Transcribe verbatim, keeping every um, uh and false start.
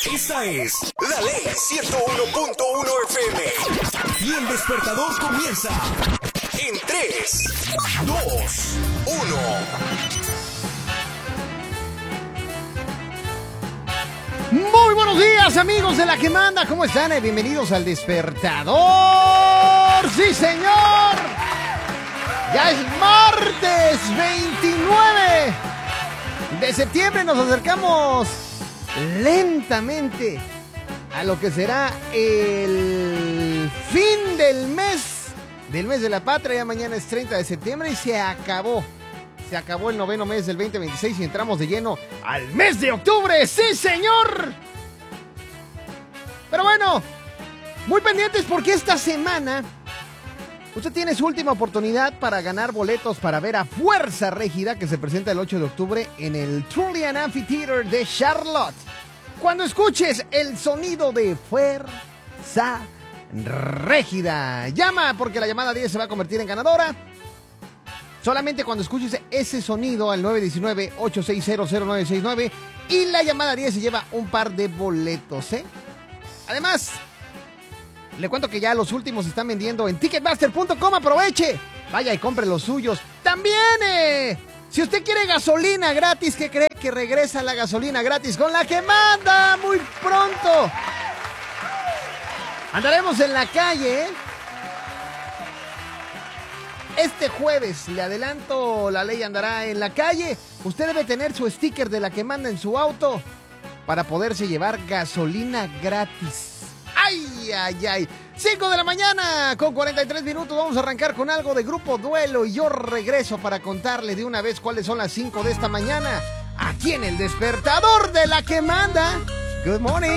Esta es La Ley ciento uno punto uno F M. Y el despertador comienza en tres, dos, uno. Muy buenos días, amigos de La Que Manda. ¿Cómo están? Bienvenidos al despertador. ¡Sí, señor! Ya es martes veintinueve de septiembre. Nos acercamos lentamente a lo que será el fin del mes, del mes de la patria. Ya mañana es treinta de septiembre y se acabó. Se acabó el noveno mes del veinte veintiséis y entramos de lleno al mes de octubre. ¡Sí, señor! Pero bueno, muy pendientes porque esta semana usted tiene su última oportunidad para ganar boletos para ver a Fuerza Régida, que se presenta el ocho de octubre en el Trillian Amphitheater de Charlotte. Cuando escuches el sonido de Fuerza Régida, llama porque la llamada diez se va a convertir en ganadora. Solamente cuando escuches ese sonido al nueve uno nueve, ocho seis cero, cero nueve seis nueve y la llamada diez se lleva un par de boletos, ¿eh? Además, le cuento que ya los últimos se están vendiendo en ticketmaster punto com. Aproveche, vaya y compre los suyos. También, eh, si usted quiere gasolina gratis, ¿qué cree? Que regresa la gasolina gratis con La Que Manda muy pronto. Andaremos en la calle, ¿eh? Este jueves, le adelanto, La Ley andará en la calle. Usted debe tener su sticker de La Que Manda en su auto para poderse llevar gasolina gratis. ¡Ay, ay, ay! cinco de la mañana con cuarenta y tres minutos. Vamos a arrancar con algo de Grupo Duelo y yo regreso para contarle de una vez cuáles son las cinco de esta mañana aquí en el despertador de La Que Manda. Good morning.